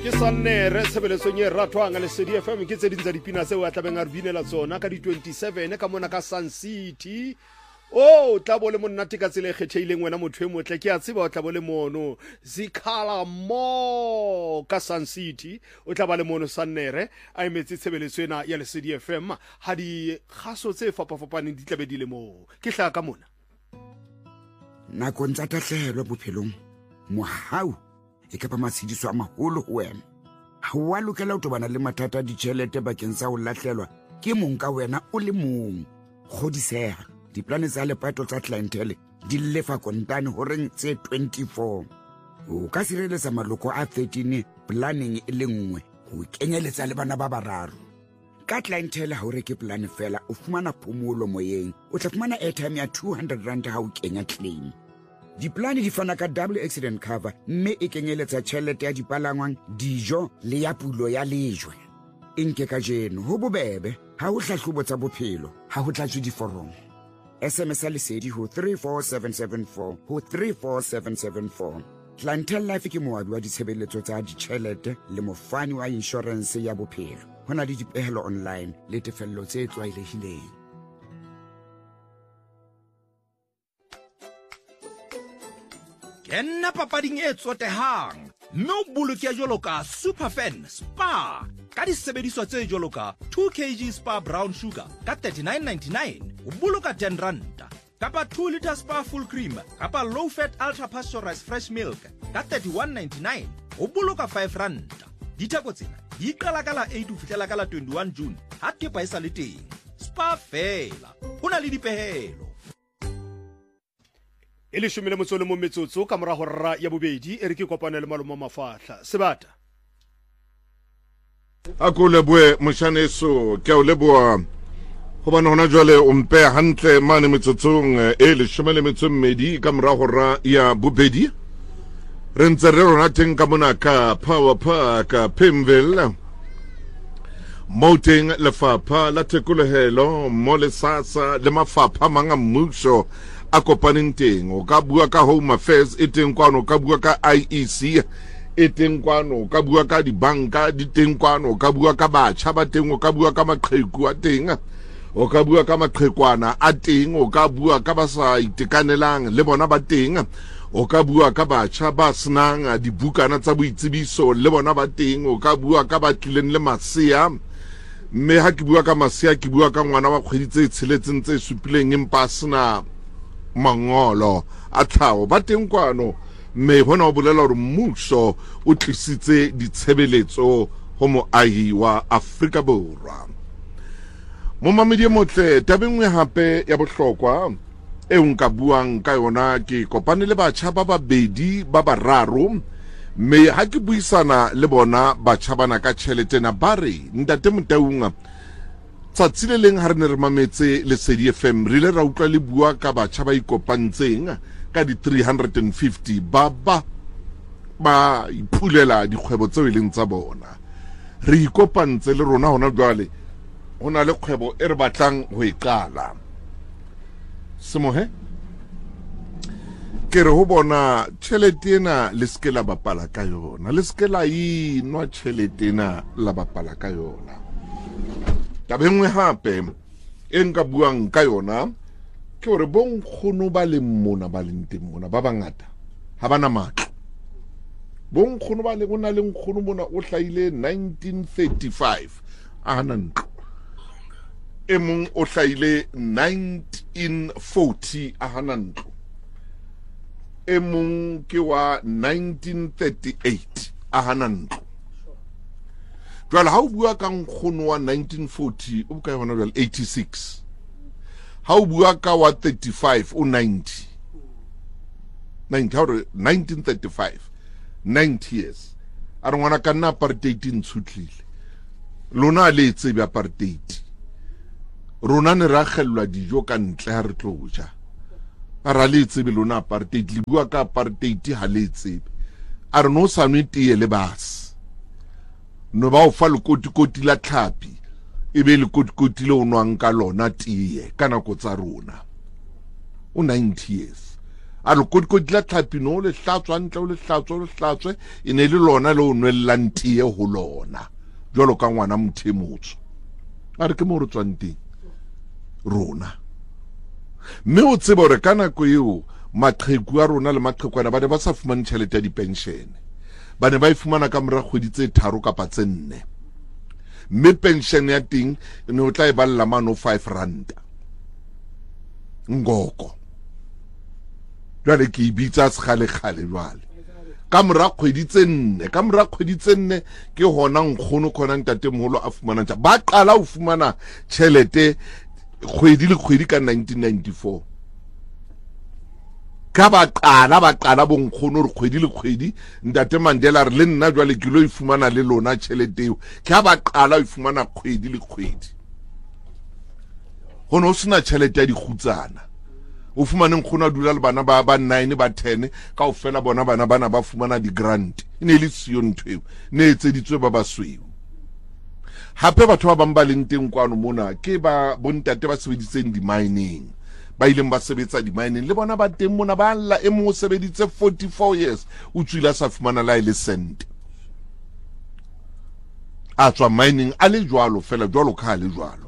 ke sanne re tshebeletsong e ratwang le Lesedi FM ke tse ding tsa dipina tseo a tlabeng a re binela tsona ka di 27 ka mona ka Sun City. Tla bo le monate ka tsela e kgetheileng wena motho e motle ke a tseba o tla bo le mono Zikhala mo ka Sun City o tla ba le mono Sannere a emetse tshebeletso ena ya Lesedi FM ha di kgaso tse fapafapaneng di tlabe di le mo ke hla ka mona nakong tsa tahlehelo bophelong mohau e ka ba matshidiso a maholo ho wena ha wa lokela ho tobana le mathata a ditjhelete bakeng sa ho lahlelwa ke mong ka wena o le mong kgodiseha diplane tsa lepato tsa clientele di lefa kontane horeng tse 24 o ka sireletsa maloko a 13 planning e le nngwe ho kenyeletsa le bana ba bararo ka clientele ha o reke plan fela o fumana phomolo moyeng o tla fumana airtime ya 200 rand ha o kenya claim diplane di fana ka double accident cover mme e kenyeletsa tjhelete ya dipalangwang dijo le ya pulo ya lejwe nke ka jeno ho bobebe ha o hlahlobo tsa bophelo ha ho tlatswe diforomo SMS Lesedi ho 34774 ho 34774 Clientele Life ke moabi wa ditshebeletso tsa ditjhelete le mofani wa insurance ya bophelo hona le dipehelo online le tefello tse tlwaelehileng Enna papading e tsotehang mme o boloke jwalo ka Superfan Spa ka disebediswa tse jwalo ka 2 kg Spa brown sugar ka 39.99 o boloka 10 ranta kapa 2 liter Spa full cream kapa low fat ultra pasteurized fresh milk ka 31.99 o boloka 5 ranta ditheko tsena di qala ka la 8 ho fihlela ka la 21 June ha tepa e sa le teng Spa fela hona le dipehelo Ele shumile motsole mo metsotso ka mora horra ya bobedi e re ke kopana le maloma mafahla sebata akole bue moshaneso ke o leboa go bana hona jwale o mpe hantle mane metsotsong ele shumile metsomedi ka mora horra ya bobedi re ntse re rona teng ka mona ka Power Park Pimville Moting lefapha la thekolehelo mo le sasa le mafapha manga mmuso a kopaneng teng o ka bua ka Home Affairs e teng kwano o ka bua ka IEC e teng kwano o ka bua ka dibanka di teng kwano o ka bua ka batjha ba teng o ka bua ka maqheku a teng o ka bua ka maqhekwana a teng o ka bua ka ba sa itekanelang le bona ba teng o ka bua ka batjha ba senang dibukana tsa boitsebiso le bona ba teng o ka bua ka ba tlileng le masea mme ha ke bua ka masea ke bua ka ngwana wa kgwedi tse tsheletseng tse supileng empa sena mangolo a tlhaho ba teng kwano mme hona o bolela hore mmuso o tlisitse ditshebeletso ho moahi wa Afrika Borwa mo mamedi motle tabengwe hape ya bohlokwa e nka buang ka yona ke kopane le batjha ba babedi ba bararo mme ha ke buisana le bona batjha bana ka tjhelete na bare ntate Motaunga tsatsile leng ha re ne re mametse Lesedi FM re ile ra utlwa le bua ka batjha ba ikopantseng ka di 350 ba iphulela dikgwebo tseo e leng tsa bona re ikopantse le rona hona jwale hona le kgwebo e re batlang ho e qala semohe ke re ho bona tjhelete ena le ske la bapala ka yona le ske la inwa tjhelete ena la bapala ka yona tabengwe hape e nka buang ka yona ke hore bonkgono ba le mona ba le nteng mona ba bangata ha bana matlo bonkgono ba le bona le nkgono mona o hlaile 1935 a hana ntlo e mong o hlaile 1940 a hana ntlo e mong ke wa 1938 a hana ntlo jwale ha o bua ka nkgono wa 1940 o buka yona jwale 86 ha o bua ka wa 35 o 90 how 1935 90 years a re ngwana ka nna apartheid ntshutlile lona le tsebe apartheid rona ne ra khellwa dijo ka ntle ha re tloja a ra le tsebe lona apartheid le bua ka apartheid ha le tsebe a re no sa nwe tee le bas no ba o fa lekoti la tlhapi e be lekoti le o nwang ka lona tee ka nako tsa rona o 90 years a lekotikoti la tlhapino o le hlatswa ntle o le hlatswe e ne le lona le o nwellang tee ho lona jwalo ka ngwana motho e motsho a re ke mo re tswang teng rona mme o tseba hore ka nako eo maqheku a rona le maqhekwana ba ne ba sa fumane tjhelete ya dipenshene ba ne ba e fumana ka mora kgwedi tse 3 kapa tse 4 mme pension ya teng e ne o tla e balla mano 5 rand ngoko jwale ke ibitsa sekgale jwale ka mora kgwedi tse 4 ke hona nkgono khona ntate moholo a fumana tja ba qala ho fumana tjhelete kgwedi le kgwedi ka 1994 ka ba qala bo nkgono re kgwedi le kgwedi ntate Mandela re le nna jwale ke lo ifumana le lona tjhelete eo ka ba qala ho ifumana kgwedi le kgwedi hono ho sena tjhelete ya dikgutsana o fumane nkgono a dula le bana ba 9 ba 10 ka o fela bona bana ba fumana di grant ine le siyo ntweo ne etseditswe ba basweu hape batho ba bang ba leng teng kwano mona ke ba bontate ba sebeditseng di mining ba ileng ba sebetsa di mining le bona ba teng mona ba alla e mo sebeditse 44 years o tswila sa fumana la ile cent a tswa mining a le jwalo fela jwalo ka le jwalo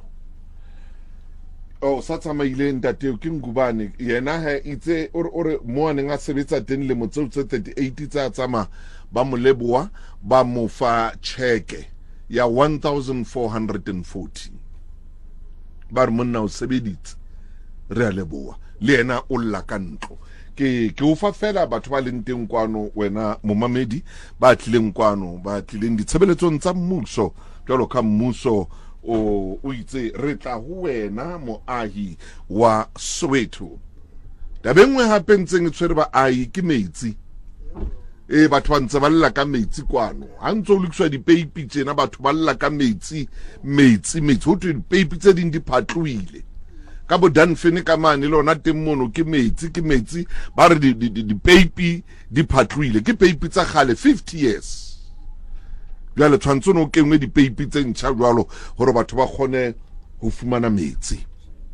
sa tsamaile ntate ke ngubane yena ha itse ore mo a neng a sebetsa teng le motse 38 tsa tsama ba mo leboa ba mo fa cheke ya 1440 ba re monna o sebeditse re a leboa le yena o lla ka ntlo ke o fa fela batho ba leng teng kwano wena momamedi ba tlileng kwano ba tlileng ditshebeletsong tsa mmuso jwalo ka mmuso o itse re tla ho wena moahi wa Soweto tabengwe hape ntseng tshwere ba ai ke metsi batho ba ntse ba lla ka metsi kwano ha ntse o lekiswa dipeipi tsena batho ba lla ka metsi ho twe dipeipi tse ding di phatluile ka bo Danfene ka mane lona teng mono ke metsi ba re dipeipi di phatluile ke peipi tsa khale 50 years jwale tshwantse no kengwe dipeipi tse ntšha jwalo hore batho ba kgone ho fumana metsi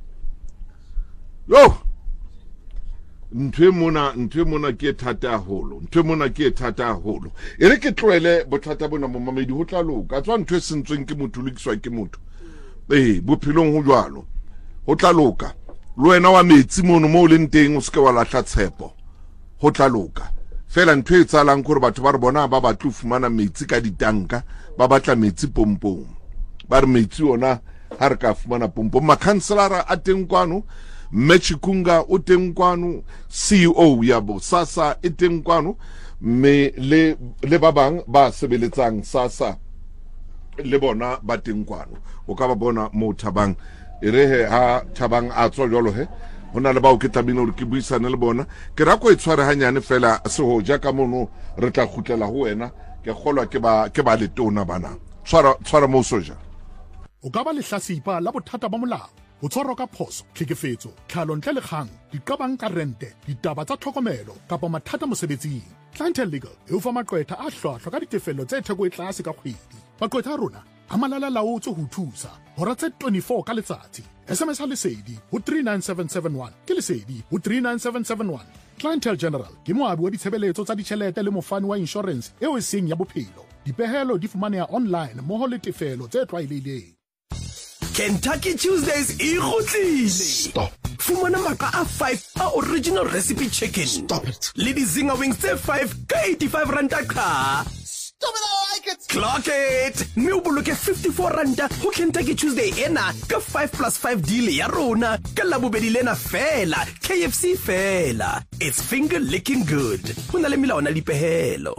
yo ntwe mona ke thata haholo ere ke tloele bothata bona momamedi ho tla loka tswa ntwe sentsweng ke motho lekiswa ke motho bophelong ho jwalo ho tla loka lo wena wa metsi mono mo le nteng o seke wa lahla tshepo ho tla loka fela ntwe e tsalang gore batho ba re bona ba batla fumana metsi ka ditanka ba batla metsi pompong ba re metsi ona ha re ka fumana pompong makhanselara a teng kwano Mechikunga o teng kwano CEO ya Bosasa e teng kwano me le ba bang ba sebeletsang SASSA le bona ba teng kwano o ka ba bona mo Thabang ere ha Thabang a tswa jolo he hona le ba o ke tabino re ke buisana le bona ke ra ko e tshware hanyane fela se ho ja ka mono re tla khutlela ho wena ke kgolwa ke ba le tona bana tshwara mo soja o ka ba le hlasipa la bothata ba molao o tshwarwa ka phoso tlhekefetso tlhalontle le kgang diqabang ka rente ditaba tsa tlhokomelo kapa mathata mosebetsing Clientele Legal e o fa maqwetha a hlwahlwa ka ditefello tse theko e tlase ka kgwedi maqwetha a rona a malala laotswe ho thusa hora tse 24 ka letsatsi SMS ha lesedi ho 39771 ke lesedi ho 39771 Clientele General ke moabi wa ditshebeletso tsa ditjhelete le mofani wa insurance eo e seng ya bophelo dipehelo di fumaneha online moho le tefelo tse tlwaelehileng Kentucky Tuesdays ikhutlile. Stop. Fumana maka a 5 a original recipe chicken. Stop it. Le di Zinger wings tse 5 ka 85 ranta ka. Stop it, I like it. Clock it. Mme o boloke 54 ranta ho Kentucky Tuesday ena ka 5+5 deal ya rona ka labobedi lena fela KFC fela. It's finger licking good. Hona le milaona dipehelo.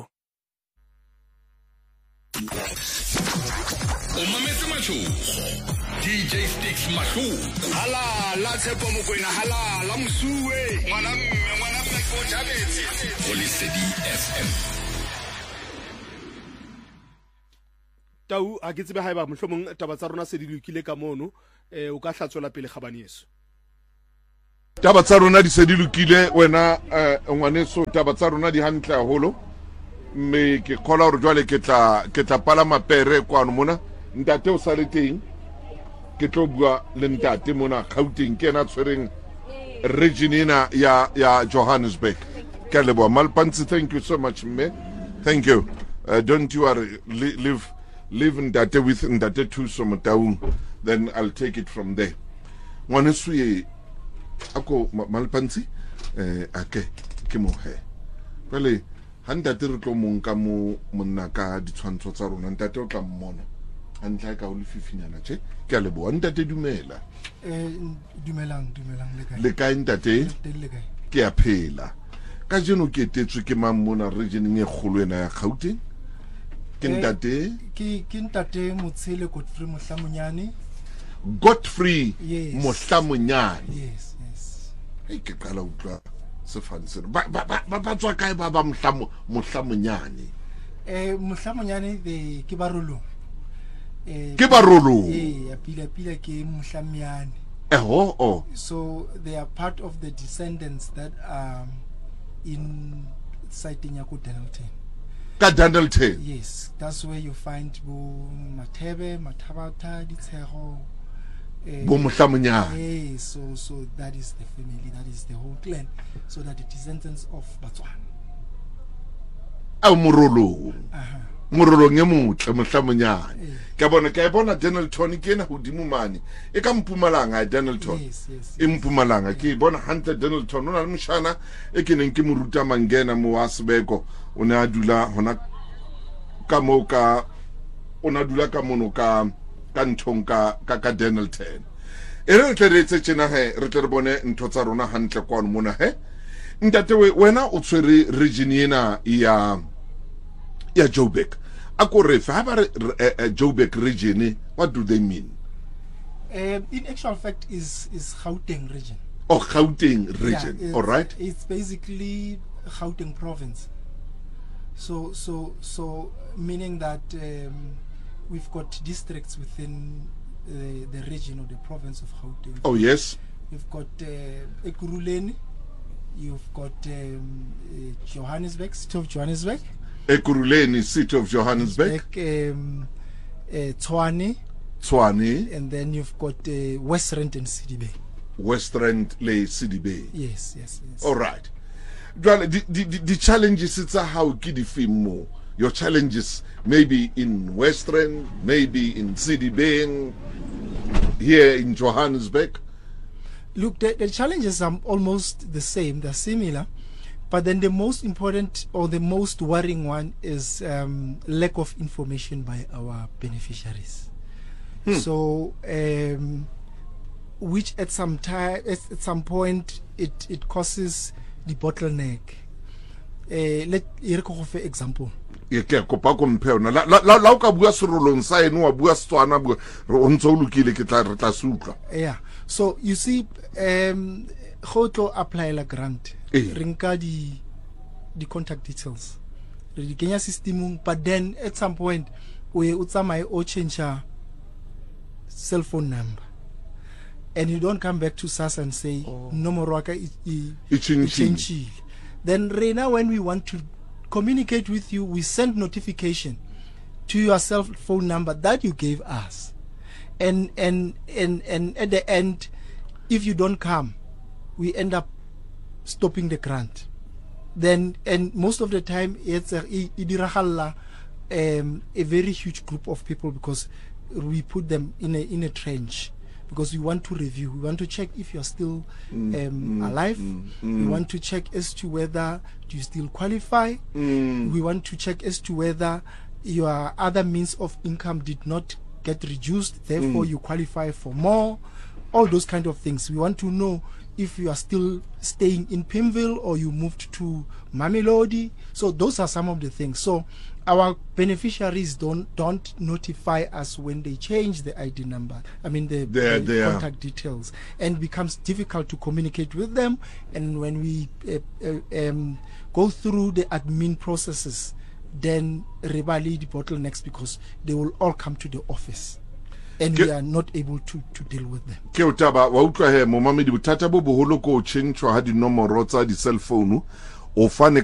O mametse matshogo DJ Sticks Mahlu hala la tshepo mokoena hala la msuwe ngwana meko jabetse go Lesedi FM tau a ke tsebe ha eba mohlomong taba tsa rona se di lokile ka mono o ka hlatswela pele kgabaneso taba tsa rona di se di lokile wena ngwaneso taba tsa rona di hantle haholo mme ke khola hore jwale ke tla pala mapere kwano mona ntate o sa le teng ke tlo bua le ntate mona Gauteng ke ena tshwereng Reginina ya Johannesburg. Kalebo Malpansi, thank you so much, me. Thank you. Don't you worry. Live Ndate with Ndate too Somataung. Then I'll take it from there. Ngwanesu ako Malpansi ake ke mo he. Pele handate re tlo monka mo monna ka ditshwantsho tsa rona ntate o tla mmona. Antla ka o le fifinyana tje. Ke a leboa ntate dumela. Dumelang le kae ntate ke a phela ka jeno ke tetswe ke mang mona region e kgolo ena ya Gauteng ke ntate Motshele Godfrey yes. Mohlamunyane yes ke qala utlwa sefane se ba tswa kae ba Mohlamunyane Mohlamunyane ke barolo pila ke Mohlamiane. So they are part of the descendants that are in Saitinyako Dennilton. Dennilton? Yes, that's where you find Matebe, Matabata, Ditseho. Mohlamunyane. So that is the family, that is the whole clan. So that the descendants of Batswana. Morolo. Morolo nge motle Mohlamunyane. Ka bona Dennilton ke ena hodimo mane e ka Mpumalanga Dennilton e Mpumalanga ke bona Hunter Dennilton ona le mshana e ke neng ke moruta mangena mo Asbeko o ne a dula hona ka mo ka ona dula ka mono ka nthong ka Dennilton e re tletse tsena he re tle re bone ntho tsa rona hantle kwa mona he ntate wena o tswere region ena ya Joburg. Joburg region, what do they mean? In actual fact, is Gauteng region. Oh, Gauteng region. Yeah, all right. It's basically Gauteng province. So meaning that we've got districts within the region or the province of Gauteng. Oh yes. We've got Ekurhuleni. You've got Johannesburg, City of Johannesburg. Ekurhuleni, City of Johannesburg. Tshwane. And then you've got West Rand and Sidibe. West Rand le Sidibe. Yes. All right. The challenges it's how Kidifimo. Your challenges maybe in West Rand, maybe in Sidibe, here in Johannesburg. Look, the challenges are almost the same. They're similar. But then the most important or the most worrying one is lack of information by our beneficiaries. So, which at some point it causes the bottleneck. Let for example. Yeah, kopa ko mphe ona la ka bua serolong sa eno wa bua Setswana bua o ntse o lokile ke tla re tla sutlwa. Yeah, so you see go tlo apply la grant rinka the contact details re di kenya systemung, but then at some point we utsamaye o change cell phone number and you don't come back to SAS and say nomoro waka I changile. Then Reina, when we want to communicate with you, we send notification to your cell phone number that you gave us, and at the end, if you don't come, we end up stopping the grant. Then, and most of the time it's a very huge group of people, because we put them in a trench, because we want to review, we want to check if you're still alive, we want to check as to whether you still qualify, we want to check as to whether your other means of income did not get reduced, therefore you qualify for more, all those kind of things. We want to know if you are still staying in Pimville or you moved to Mamelodi. So those are some of the things. So our beneficiaries don't notify us when they change the ID number, I mean the contact details, and it becomes difficult to communicate with them. And when we go through the admin processes, then ribali the bottlenecks, because they will all come to the office and we are not able to deal with them. Ke utaba wa utlwa he mo mamedi botata bo boholo ko change ha di nomoro tsa di cell phone o fane